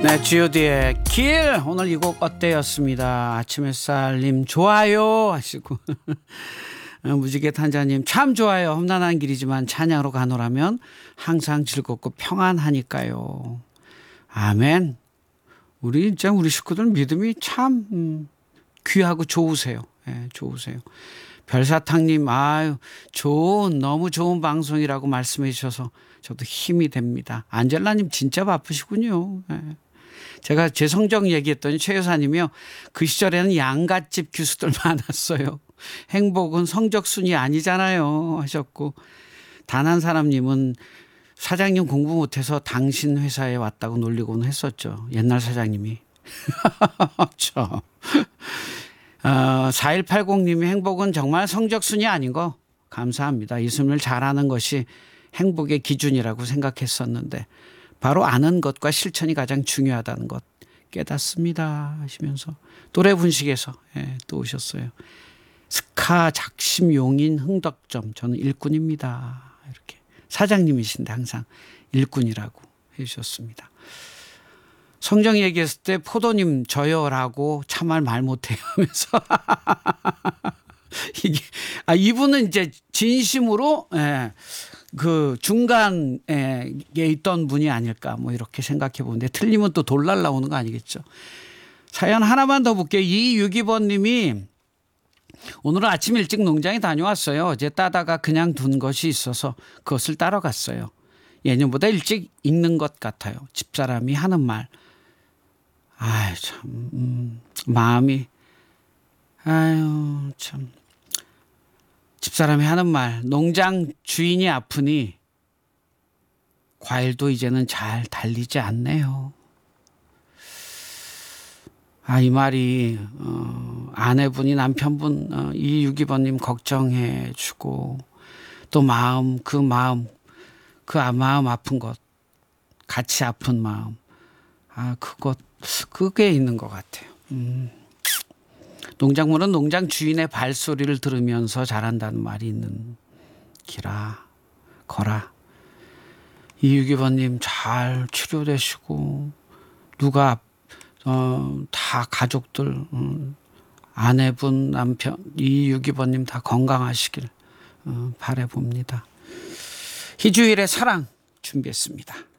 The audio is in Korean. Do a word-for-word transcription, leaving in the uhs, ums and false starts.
네, 지오디의 길. 오늘 이 곡 어때였습니다. 아침 햇살님 좋아요 하시고 무지개 탄자님 참 좋아요. 험난한 길이지만 찬양으로 가노라면 항상 즐겁고 평안하니까요. 아멘. 우리 진짜 우리 식구들 믿음이 참 음, 귀하고 좋으세요. 네, 좋으세요. 별사탕님, 아유, 좋은, 너무 좋은 방송이라고 말씀해 주셔서 저도 힘이 됩니다. 안젤라님 진짜 바쁘시군요. 네. 제가 제 성적 얘기했더니 최 여사님이요. 그 시절에는 양갓집 교수들 많았어요. 행복은 성적순이 아니잖아요 하셨고, 단 한 사람님은 사장님 공부 못해서 당신 회사에 왔다고 놀리고는 했었죠. 옛날 사장님이. 참. 어, 사일팔공님이 행복은 정말 성적순이 아닌 거 감사합니다. 이승을 잘하는 것이 행복의 기준이라고 생각했었는데 바로 아는 것과 실천이 가장 중요하다는 것 깨닫습니다 하시면서 또래 분식에서 예, 또 오셨어요. 스카 작심 용인 흥덕점 저는 일꾼입니다. 이렇게 사장님이신데 항상 일꾼이라고 해주셨습니다. 성정 얘기했을 때 포도님 저요라고 참말 말 못해요 하면서 이게 아 이분은 이제 진심으로 예, 그 중간에 있던 분이 아닐까 뭐 이렇게 생각해 보는데 틀리면 또 돌 날라오는 거 아니겠죠. 사연 하나만 더 볼게요. 이육이 번님이 오늘은 아침 일찍 농장에 다녀왔어요. 어제 따다가 그냥 둔 것이 있어서 그것을 따러 갔어요. 예년보다 일찍 읽는 것 같아요. 집사람이 하는 말. 아유 참 음, 마음이 아유 참 집사람이 하는 말. 농장 주인이 아프니 과일도 이제는 잘 달리지 않네요. 아, 이 말이 어, 아내분이 남편분 어, 이육이 번님 걱정해 주고 또 마음 그 마음 그 마음 아픈 것 같이 아픈 마음 아 그것 그게 있는 것 같아요. 음. 농작물은 농장 주인의 발소리를 들으면서 자란다는 말이 있는 기라 거라. 이육이 번님 잘 치료되시고 누가 어, 다 가족들 음, 아내분 남편 이육이 번님 다 건강하시길 어, 바라봅니다. 희주일의 사랑 준비했습니다.